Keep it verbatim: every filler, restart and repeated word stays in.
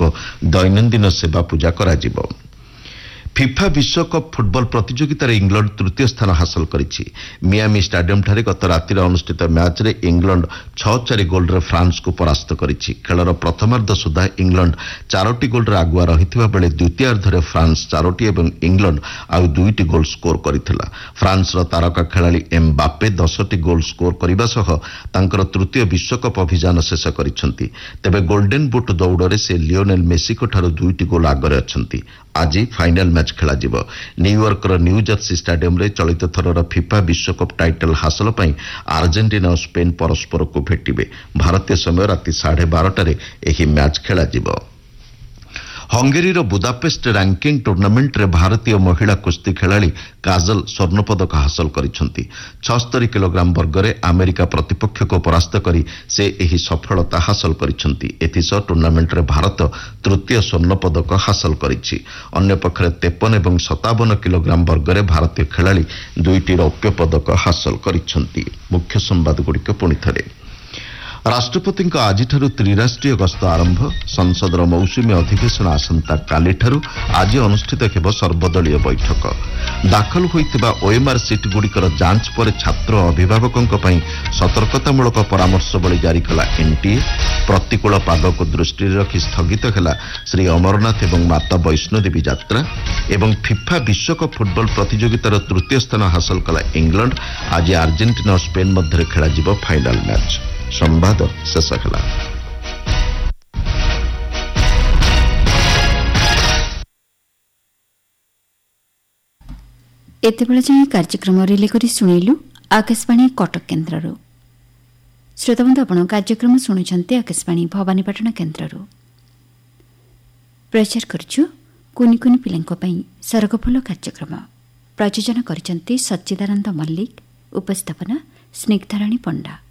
दैनन्दिन सेवा पूजा कराजिब। फिफा विश्वकप फुटबल प्रतियोगितार इंग्लैंड तृतीय स्थान हासिल करिछि। मियामी स्टाडियम ठारे गत रातिर अनुष्ठित मैच रे इंग्लैंड छह चार गोल रे फ्रांस को परास्त करिछि। खेलर प्रथमार्ध सुधा इंग्लैंड चारोटी गोल रे आगुआ रहिथिबा बेले द्वितीयार्ध रे फ्रांस चारोटी एवं इंग्लैंड आउ दुईटी गोल स्कोर करिथिला। फ्रांस रो तारका खेलाड़ी एम्बापे दसटी गोल स्कोर करिबा सह तांकर तृतीय विश्वकप अभियान शेष करिसंती। तेबे गोल्डन बुट दौड़रे से लियोनेल मेसी को ठारो दुईटी गोल आगरे अछंती। आज फाइनाल मैच खेला जिवो। न्यूयॉर्कर न्यू जर्सी स्टाडियम रे चलित थरर फिफा विश्वकप टाइटल हासिल पई अर्जेंटीना और स्पेन परस्पर को भेटिबे। भारतीय समय राति साढ़े बारटारे एही मैच खेला जिवो। हंगेरीर बुदापेस्ट रैंकिंग टूर्नामेंट रे भारतीय महिला कुस्ती खेलाड़ी काजल स्वर्ण पदक हासिल करिसंती। छिहत्तर किलोग्राम वर्ग रे अमेरिका प्रतिपक्ष को परास्त करी से एही सफलता हासिल करिसंती। एथिस टूर्नामेंट रे भारत तृतीय स्वर्ण पदक हासिल करिछि। अन्य पक्षरे तिरपन एवं सत्तावन किलोग्राम वर्ग रे भारतीय खेलाड़ी दुईटी रौप्य पदक हासिल करिसंती। मुख्य संवाद गुड़िक पुणी थरे। राष्ट्रपति आज त्रिराष्ट्रीय गस्त आरंभ। संसदर मौसुमी अधिवेशन आसंता कालीठारु आज अनुष्ठित हेब सर्वदलीय बैठक। दाखल होइतिबा ओएमआर सीट गुड़िकर जांच पर छात्र अभिभावकों सतर्कतामूलक परामर्शवली जारी कला एनटीए। प्रतिकूल पाग को दृष्टि रखी स्थगित है श्री अमरनाथ एवं माता वैष्णोदेवी यात्रा। एवं फिफा विश्वकप फुटबल प्रतियोगितार तृतीय स्थान हासिल कला इंग्लैंड। आज अर्जेंटीना और स्पेन मध्य खेल फाइनाल मैच। संवाद शेष है। एतेबेले जाए कार्यक्रम रिले करी सुनिलु आकाशवाणी कटक केन्द्ररू। श्रोताबंधु आपण कार्यक्रम शुणुछन्ते आकाशवाणी भवानीपाटना केन्द्ररू। प्रचार करछु कुनि कुनि पिलांको पई सरगफुल कार्यक्रम। प्रयोजन करिसन्ते सच्चिदानंद मल्लिक। उपस्थापना स्निग्धाराणी पंडा।